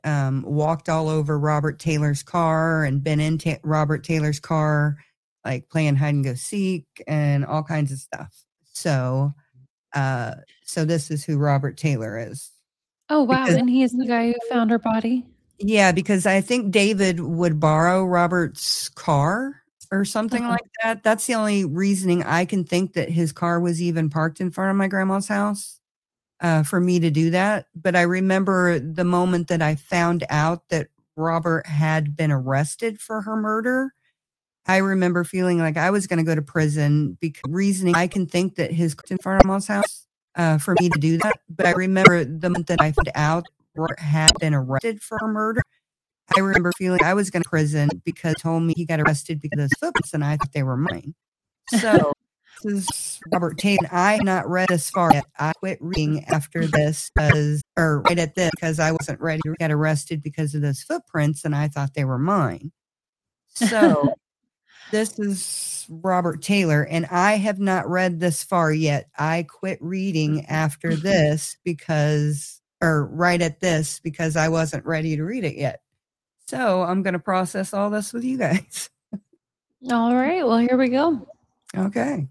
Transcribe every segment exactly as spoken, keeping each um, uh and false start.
um, walked all over Robert Taylor's car and been in ta- Robert Taylor's car, like playing hide and go seek and all kinds of stuff. So, uh, so this is who Robert Taylor is. Oh, wow. Because, And he's the guy who found her body? yeah, because I think David would borrow Robert's car or something Uh-huh. like that. That's the only reasoning I can think that his car was even parked in front of my grandma's house. Uh, for me to do that. But I remember the moment that I found out that Robert had been arrested for her murder. I remember feeling like I was going to go to prison because reasoning I can think that his in front of mom's house uh, for me to do that. But I remember the moment that I found out Robert had been arrested for her murder. I remember feeling I was going to prison because he told me he got arrested because of his footprints and I thought they were mine. So this is Robert Taylor. I have not read this far yet. I quit reading after this because, or right at this, because I wasn't ready to get arrested because of those footprints and I thought they were mine. So this is Robert Taylor, and I have not read this far yet. I quit reading after this because, or right at this, because I wasn't ready to read it yet. So I'm going to process all this with you guys. All right. Well, here we go. Okay.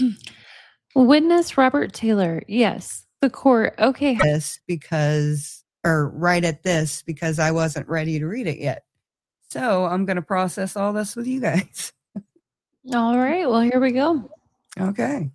Witness Robert Taylor. Yes. The court. Okay. This because, or right at this, because I wasn't ready to read it yet. So I'm going to process all this with you guys. All right. Well, here we go. Okay.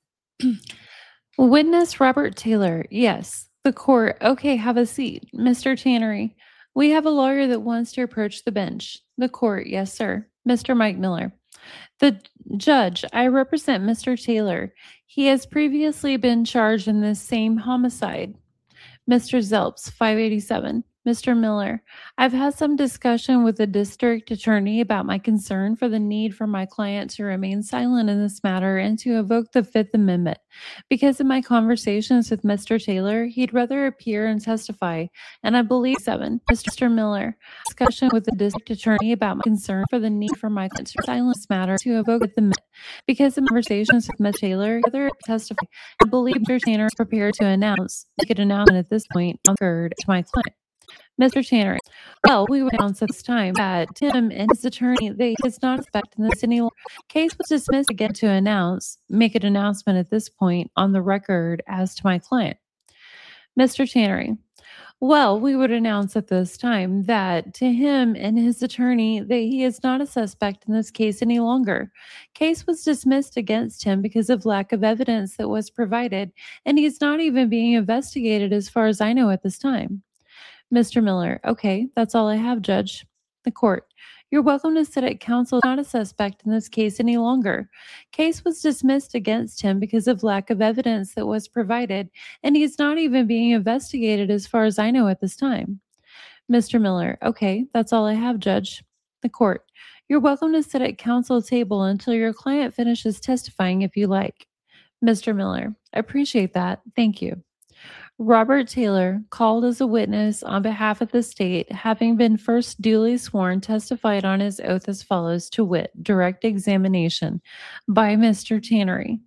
Witness Robert Taylor. Yes. The court. Okay. Have a seat. Mister Tannery. We have a lawyer that wants to approach the bench. The court. Yes, sir. Mister Mike Miller. The judge, I represent Mister Taylor. He has previously been charged in this same homicide. Mister Zelps, five eighty-seven. Mister Miller, I've had some discussion with the district attorney about my concern for the need for my client to remain silent in this matter and to evoke the Fifth Amendment. Because in my conversations with Mister Taylor, he'd rather appear and testify, and I believe seven. Mister Miller, discussion with the district attorney about my concern for the need for my client to silence matter to evoke the Fifth Amendment. Because in conversations with Mister Taylor, he'd rather testify. I believe Mister Tanner is prepared to announce, make an announcement at this point on record to my client. Mister Tanner, well, we would announce at this time that Tim and his attorney, they is not expecting this any longer. Case was dismissed again to announce, make an announcement at this point on the record as to my client. Mister Tannery, well, we would announce at this time that to him and his attorney that he is not a suspect in this case any longer. Case was dismissed against him because of lack of evidence that was provided, and he's not even being investigated as far as I know at this time. Mister Miller, okay, that's all I have, Judge. The court, you're welcome to sit at counsel, not a suspect in this case any longer. Case was dismissed against him because of lack of evidence that was provided, and he's not even being investigated as far as I know at this time. Mister Miller, okay, that's all I have, Judge. The court, you're welcome to sit at counsel table until your client finishes testifying if you like. Mister Miller, I appreciate that. Thank you. Robert Taylor, called as a witness on behalf of the state, having been first duly sworn, testified on his oath as follows, to wit, direct examination by Mister Tannery.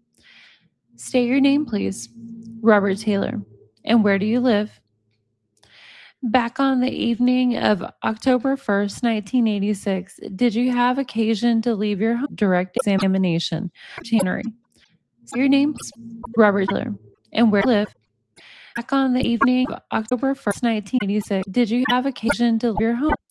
State your name, please. Robert Taylor. And where do you live? Back on the evening of October first, nineteen eighty-six, did you have occasion to leave your home? Direct examination. Tannery. State your name, please. Robert Taylor. And where do you live? Back on the evening of October first, nineteen eighty-six, did you have occasion to leave your home?